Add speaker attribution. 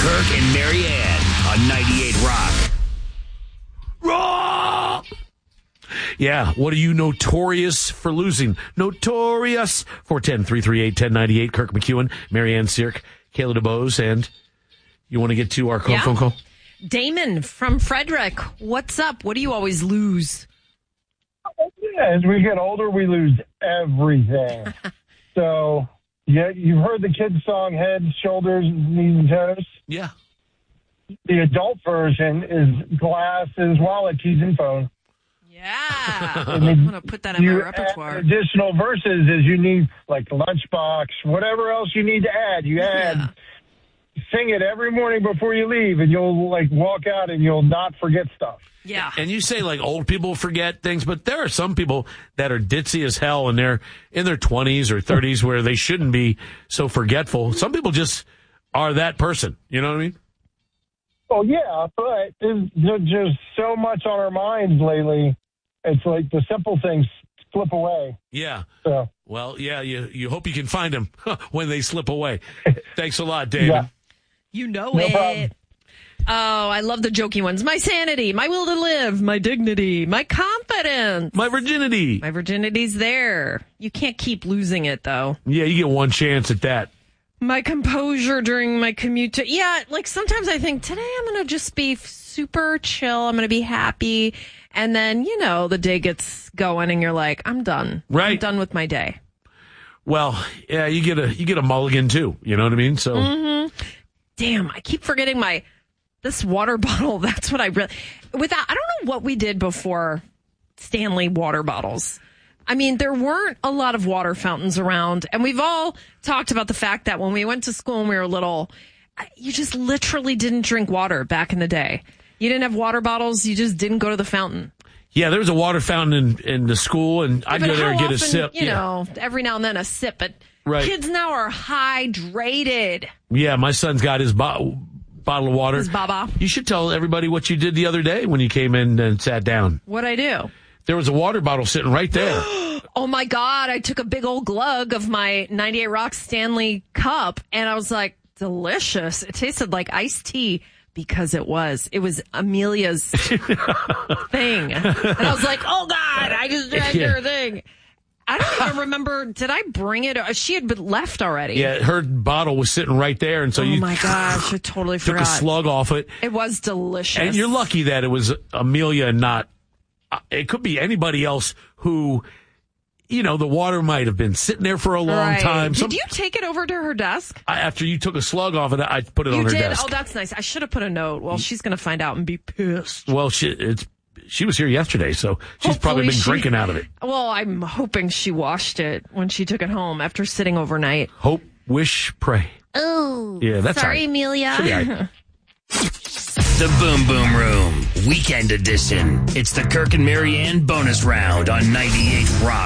Speaker 1: Kirk and Marianne on 98 Rock.
Speaker 2: Raw! Yeah, what are you notorious for losing? Notorious. 410-338-1098. Kirk McEwen, Marianne Sirk, Kayla DeBose, and you want to get to our phone call?
Speaker 3: Damon from Frederick. What's up? What do you always lose?
Speaker 4: Yeah, as we get older, we lose everything. So, yeah, you've heard the kids' song, Head, Shoulders, Knees, and Toes.
Speaker 2: Yeah.
Speaker 4: The adult version is glasses, wallet, keys, and phone.
Speaker 3: Yeah. I'm going to put that in my repertoire.
Speaker 4: Additional verses is you need, like, lunchbox, whatever else you need to add. You add, sing it every morning before you leave, and you'll, like, walk out and you'll not forget stuff.
Speaker 3: Yeah.
Speaker 2: And you say, like, old people forget things, but there are some people that are ditzy as hell, and they're in their 20s or 30s where they shouldn't be so forgetful. Some people just are that person. You know what I mean?
Speaker 4: Oh, yeah, but there's just so much on our minds lately. It's like the simple things slip away.
Speaker 2: Yeah.
Speaker 4: So.
Speaker 2: Well, yeah, you hope you can find them when they slip away. Thanks a lot, David.
Speaker 4: Yeah.
Speaker 3: You know
Speaker 4: No
Speaker 3: it.
Speaker 4: problem.
Speaker 3: Oh, I love the jokey ones. My sanity, my will to live, my dignity, my confidence.
Speaker 2: My virginity.
Speaker 3: My virginity's there. You can't keep losing it, though.
Speaker 2: Yeah, you get one chance at that.
Speaker 3: My composure during my commute to... Yeah, like sometimes I think, today I'm going to just be super chill. I'm going to be happy. And then, you know, the day gets going and you're like, I'm done.
Speaker 2: Right.
Speaker 3: I'm done with my day.
Speaker 2: Well, yeah, you get a mulligan, too. You know what I mean? So...
Speaker 3: Damn, I keep forgetting this water bottle. That's what I really... I don't know what we did before Stanley water bottles. I mean, there weren't a lot of water fountains around, and we've all talked about the fact that when we went to school when we were little, you just literally didn't drink water back in the day. You didn't have water bottles. You just didn't go to the fountain.
Speaker 2: Yeah, there was a water fountain in the school, and I'd go there and get a sip.
Speaker 3: You know, every now and then a sip, but kids now are hydrated.
Speaker 2: Yeah, my son's got his bottle of water.
Speaker 3: His baba.
Speaker 2: You should tell everybody what you did the other day when you came in and sat down.
Speaker 3: What'd I do?
Speaker 2: There was a water bottle sitting right there.
Speaker 3: Oh, my God. I took a big old glug of my 98 Rock Stanley cup, and I was like, delicious. It tasted like iced tea because it was. It was Amelia's thing. And I was like, oh, God, I just drank her thing. I don't even remember. Did I bring it? She had been left already.
Speaker 2: Yeah, her bottle was sitting right there. And so
Speaker 3: oh, my gosh. I totally
Speaker 2: took
Speaker 3: forgot.
Speaker 2: a slug off it.
Speaker 3: It was delicious.
Speaker 2: And you're lucky that it was Amelia and not... It could be anybody else who, you know, the water might have been sitting there for a long time.
Speaker 3: Did you take it over to her desk?
Speaker 2: After you took a slug off it, I put it on her desk.
Speaker 3: Oh, that's nice. I should have put a note. Well, she's going to find out and be pissed.
Speaker 2: Well, she was here yesterday, so she's probably been drinking out of it.
Speaker 3: Well, I'm hoping she washed it when she took it home after sitting overnight.
Speaker 2: Hope, wish, pray.
Speaker 3: Oh,
Speaker 2: yeah, that's
Speaker 3: sorry,
Speaker 2: right.
Speaker 3: Amelia.
Speaker 2: Should be all right.
Speaker 1: The Boom Boom Room, Weekend Edition. It's the Kirk and Marianne bonus round on 98 Rock.